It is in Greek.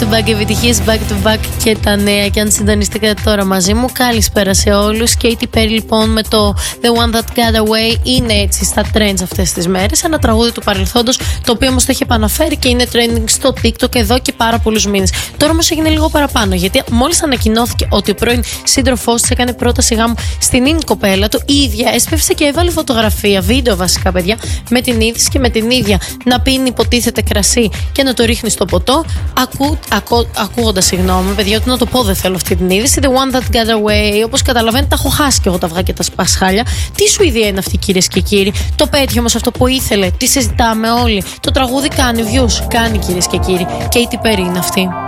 to back, επιτυχίες back to back και τα νέα. Και αν συντονιστήκατε τώρα μαζί μου, καλησπέρα σε όλους. Katy Perry λοιπόν με το The One That Got Away είναι έτσι στα trends αυτές τις μέρες. Ένα τραγούδι του παρελθόντος, το οποίο όμως το έχει επαναφέρει και είναι trending στο TikTok εδώ και πάρα πολλούς μήνες. Τώρα όμως έγινε λίγο παραπάνω, γιατί μόλις ανακοινώθηκε ότι ο πρώην σύντροφός της έκανε πρόταση γάμου στην ίδια κοπέλα του, η ίδια έσπευσε και έβαλε φωτογραφία, βίντεο βασικά, παιδιά, με την είδηση και με την ίδια να πίνει υποτίθεται κρασί και να το ρίχνει στο ποτό. Ακούγοντας, συγγνώμη, παιδιά, ότι να το πω, δεν θέλω αυτή την είδηση. The One That Got Away. Όπως καταλαβαίνετε, τα έχω χάσει και εγώ τα αυγά και τα πασχάλια. Τι Σουηδία είναι αυτή, κυρίες και κύριοι? Το πέτυχε όμως αυτό που ήθελε. Τι συζητάμε όλοι? Το τραγούδι κάνει views. Κάνει, κυρίες και κύριοι. Katy Perry είναι αυτή.